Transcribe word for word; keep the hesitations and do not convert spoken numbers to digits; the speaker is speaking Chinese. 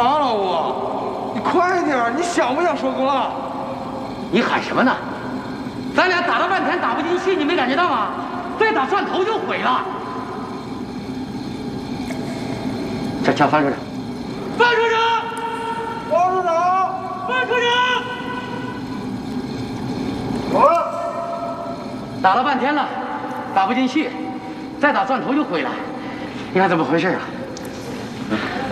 老五，你快点！你想不想收工了？ 你喊什么呢？咱俩打了半天打不进去，你没感觉到吗？再打转头就毁了。这叫范处长。范处长， 王处长， 范处长， 有了。 打了半天了，打不进去，再打转头就毁了。你看怎么回事啊？